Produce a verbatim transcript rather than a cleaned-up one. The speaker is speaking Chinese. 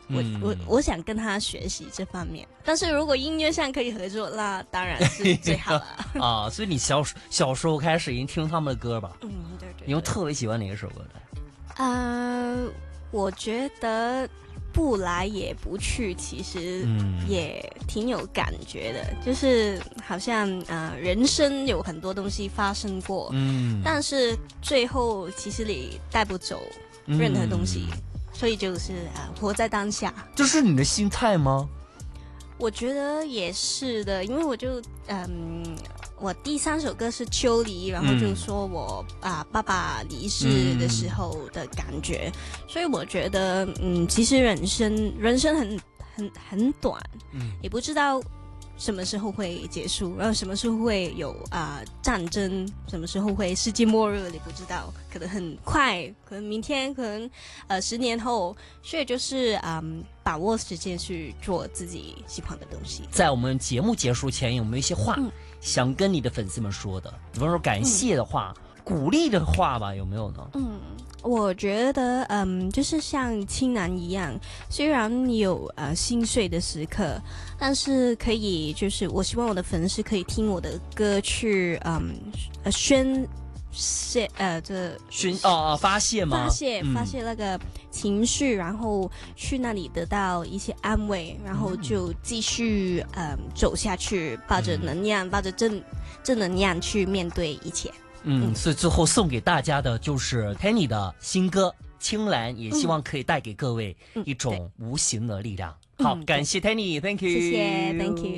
我、 嗯、 我我想跟他学习这方面。但是如果音乐上可以合作，那当然是最好了啊。所以你小小时候开始已经听他们的歌吧？ 嗯，对对对。 你有特别喜欢哪一首歌的？ 呃，我觉得不来也不去其实也挺有感觉的、嗯、就是好像呃人生有很多东西发生过，嗯，但是最后其实你带不走任何东西、嗯、所以就是呃活在当下。 这是你的心态吗？ 我觉得也是的，因为我就嗯我第三首歌是秋离，然后就说我、嗯、啊爸爸离世的时候的感觉、嗯、所以我觉得嗯其实人生人生很很很短，嗯，也不知道什么时候会结束，然后什么时候会有啊、呃、战争，什么时候会世界末日，你不知道，可能很快，可能明天，可能呃十年后，所以就是嗯把握时间去做自己喜欢的东西。 在我们节目结束前，有没有一些话、嗯、想跟你的粉丝们说的？比方说感谢的话、嗯、鼓励的话吧，有没有呢？ 嗯。我觉得嗯就是像青楠一样，虽然你有呃心碎的时刻，但是可以就是我希望我的粉丝可以听我的歌去嗯呃宣泄呃这宣啊、呃、发泄吗？ 发泄发泄那个情绪、嗯、然后去那里得到一些安慰，然后就继续嗯走下去，抱着能量、嗯、抱着正正能量去面对一切。 嗯，所以最后送给大家的就是 Tenny 的新歌《青蓝》，也希望可以带给各位一种无形的力量。嗯、好，感谢 Tenny， Thank you， 谢谢 ，Thank you。